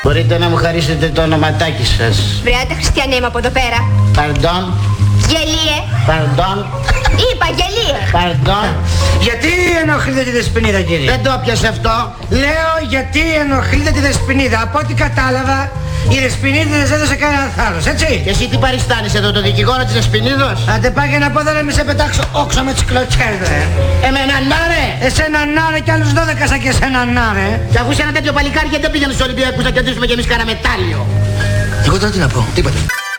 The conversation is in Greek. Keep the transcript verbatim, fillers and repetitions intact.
Μπορείτε να μου χαρίσετε το ονοματάκι σας? Βρεάτε χριστιανέ μου από εδώ πέρα. Παρντών. Γελίε. Παρντών. Είπα γελίε. Παρντών. Γιατί ενοχλείτε τη Δεσποινίδα, κύριε? Δεν το πιάσε αυτό. Λέω γιατί ενοχλείτε τη Δεσποινίδα. Από ό,τι κατάλαβα, η Δεσποινίδα δεν έδωσε κανένα θάρρος, έτσι? Και εσύ τι παριστάνεις εδώ, το δικηγόρο της Δεσποινίδος? Άντε πάγε να πω δεν μη σε πετάξω όξο με τις κλωτσιές, ρε. Εμένα να ρε. Εσένα να ρε κι άλλους δώδεκα σαν και εσένα να ρε. Και αφού είσαι ένα τέτοιο παλικάρι, γιατί δεν πήγαινε στους Ολυμπιακούς να κερδίσουμε κι εμείς κανένα μετάλλιο? Εγώ τώρα τι να πω, τίποτα.